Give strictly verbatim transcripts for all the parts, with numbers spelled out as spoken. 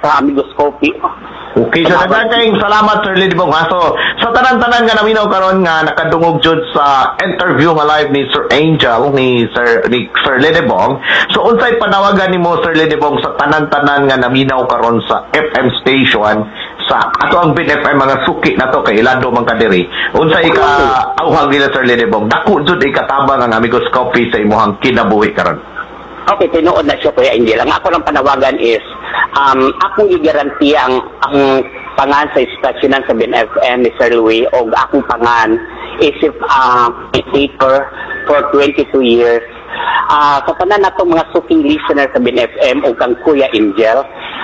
sa Amigos Coffee. Okay, so nagkakayong salamat, Sir Lidibong. Ha? So, sa tanan-tanan nga naminaw karon nga nakadungog jud sa interview nga live ni Sir Angel, ni Sir ni Sir Lidibong. So, unsay panawagan nimo, Sir Lidibong, sa tanan-tanan nga naminaw karon sa F M station, sa ato ang B N F M mga suki na to kay Ilando man kadiri. Unsay ka auhang nila, Sir Lidibong? Dako jud ikatabang ang Amigos Coffee sa imuhang kinabuhi karon. Okay, tinuod na siya, Kuya Angel. Ang ako lang panawagan is, um, akong i-garanti ang, ang pangan sa istasyonan sa B N F M ni Sir Louie o akong pangan is if uh, paper for twenty-two years. Uh, sa tanan na itong mga suking listener sa B N F M o kang Kuya Angel,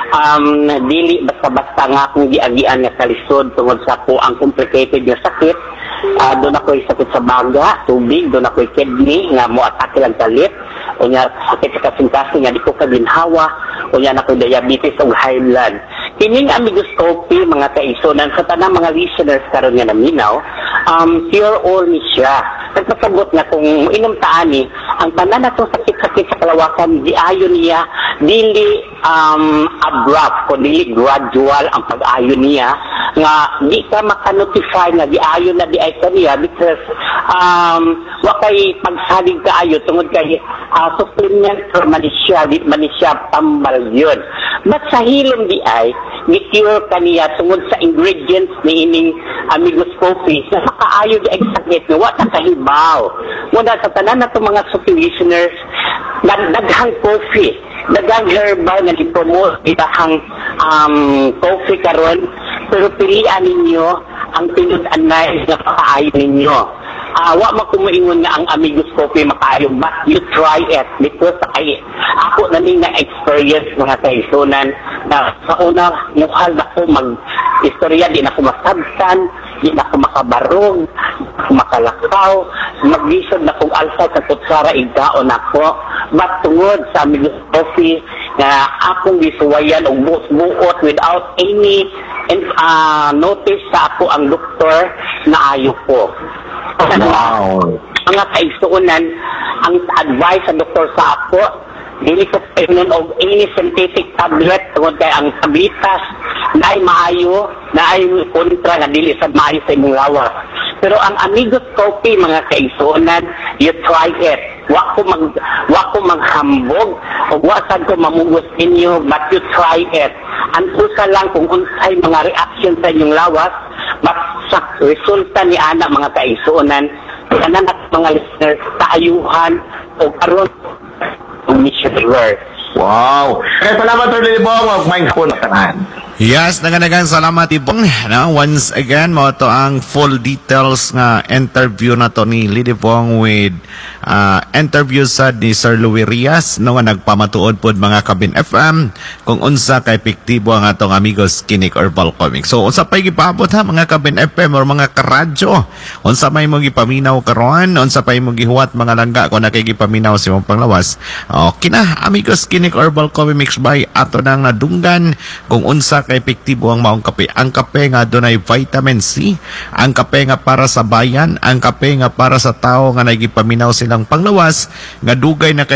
um, dili basta-basta nga akong giagian nga sa lisod tungod sa po ang complicated nga sakit. Uh, doon ako'y sakit sa baga, tubig, doon ako'y kidney, nga mo atake lang talit, o nga sakit sa kasing-kasing, nga di ko kabinhawa, o nga ako'y diabetes o high blood. Kining Amigos Coffee, mga kaisonan, sa tanang mga listeners karon nga naminaw, um, pure all ni siya. Nagpasagot nga kung inom taani, ang tanan na itong sakit-sakit sa kalawakan, di ayon niya, dili um, abrupt, o dili gradual ang pag-ayon niya, nga di ka maka-notify nga di ayon na di ay kaniya because um, wakay pagsalig ka ayo tungod kay uh, supplement for manisya, di manisya tambal yun. But sa hilom di ay, ni-cure kaniya tungod sa ingredients ni ining Amigos Coffee na makaayo di ay sakit nga wata kahibaw. Muna sa tanan na itong mga suki listeners, daghang coffee, daghang herbal na di-promote itahang um, coffee karon, pero pilian ninyo ang pinag-anay na pakaayo ninyo. Uh, wa makumuingon nga ang Amigos Coffee makaayo, but you try it because ay, ako na ning na-experience mga kaisunan na sa una mukhal na ko mag-istorya, di na ko masabtan, di na ko makabarog, makalakaw, mag-isod na kong alsa sa kutsara igdaon ako. But tungod sa Amigos Coffee na akong gisuwayan o buot-buot without any and, uh, notice sa ako ang doktor na ayo ko. Wow. Mga kaisuunan, ang advice sa doktor sa ako, dili ko painon og any synthetic tablet tungod kay ang tablitas na ay maayo, na ay kontra nga dili sa maayo sa imong lawas. Pero ang Amigos Coffee, mga kaisuunan, you try it. Wa ko mag wa ko maghambog o wa sad ko mamugos inyo, but you try it. Ang usa lang kung unsay mga reaction sa inyong lawas, but sa resulta ni ana mga kaisuunan, kanan at mga listeners taayuhan o karon mission work. Wow. Kaya salamat, Sir Lidibong. Huwag may hapon na tanan. Yes, naganagan salamat Ibong. Na, once again, mo to ang full details nga interview na to ni Lidibong with uh, interview sa ni Sir Louie Rias no nga nagpamatuod pod mga kabin F M kung unsa ka epektibo ang atong Amigos Kinik Herbal Comic. So unsa pay gipaabot ha mga kabin F M or mga karadyo, unsa may mo gipaminaw karon, unsa pay mo gihuwat mga langga kung nakay gipaminaw sa imong panglawas. Okay na, Amigos Kinik Herbal Comic mix by ato nang nadunggan kung unsa ka epektibo ang maong kape. Ang kape nga dunay vitamin C, ang kape nga para sa bayan, ang kape nga para sa tao nga nagipaminaw silang panglawas nga dugay na kay